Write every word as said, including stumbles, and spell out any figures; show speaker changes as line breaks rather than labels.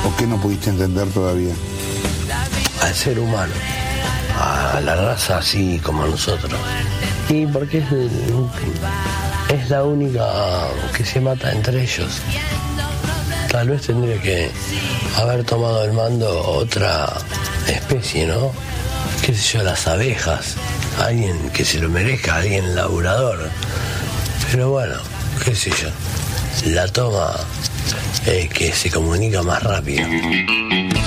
¿O qué no pudiste entender todavía?
Al ser humano, a la raza así como nosotros. Y porque es, es la única que se mata entre ellos. Tal vez tendría que haber tomado el mando otra especie, ¿no? Qué sé yo, las abejas. Alguien que se lo merezca, alguien laburador. Pero bueno, qué sé yo. La toma eh, que se comunica más rápido.